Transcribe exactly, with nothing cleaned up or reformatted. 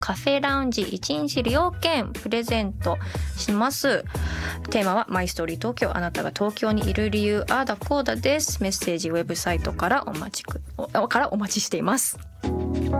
カフェラウンジいちにち利用券プレゼントします。テーマはマイストーリー東京、あなたが東京にいる理由、あーだこーだです。メッセージウェブサイトからお待ちくからお待ちしています。